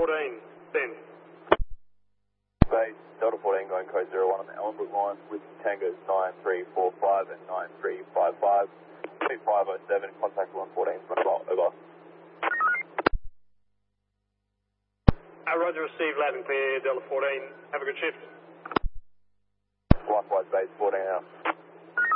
14, send. Base, Delta 14 going code 01 on the Ellenbrook line with Tangos 9345 and 9355. 2507, contact 114, mobile, over. Roger, received, loud and clear, Delta 14. Have a good shift. Likewise, base 14 out.